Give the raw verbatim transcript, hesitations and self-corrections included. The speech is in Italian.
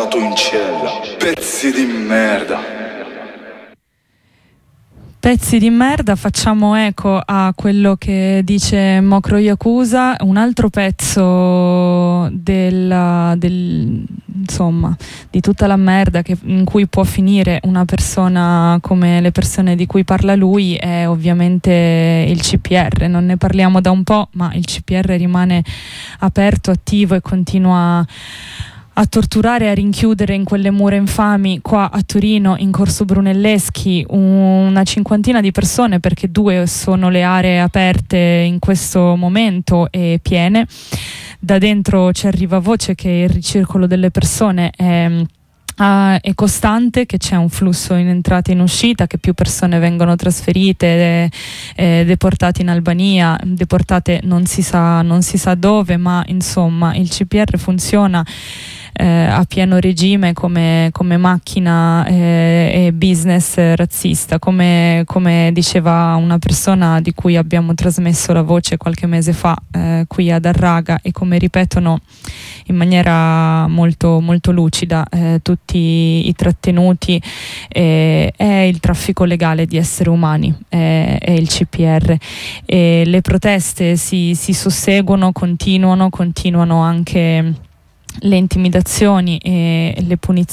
Vado in cella, pezzi di merda. Pezzi di merda, facciamo eco a quello che dice Mokro Yakuza, un altro pezzo del, del, insomma, di tutta la merda che, in cui può finire una persona come le persone di cui parla lui, è ovviamente il C P R. Non ne parliamo da un po', ma il C P R rimane aperto, attivo e continua a torturare e a rinchiudere in quelle mura infami qua a Torino, in Corso Brunelleschi, una cinquantina di persone, perché due sono le aree aperte in questo momento e piene. Da dentro ci arriva voce che il ricircolo delle persone è Uh, è costante, che c'è un flusso in entrata e in uscita, che più persone vengono trasferite, eh, eh, deportate in Albania, deportate non si sa, non si sa dove, ma insomma il C P R funziona eh, a pieno regime come, come macchina eh, e business razzista, come, come diceva una persona di cui abbiamo trasmesso la voce qualche mese fa eh, qui ad Arraga, e come ripetono in maniera molto, molto lucida eh, tutti i trattenuti, eh, è il traffico legale di esseri umani, è, è il C P R. E le proteste si, si susseguono, continuano, continuano anche le intimidazioni e le punizioni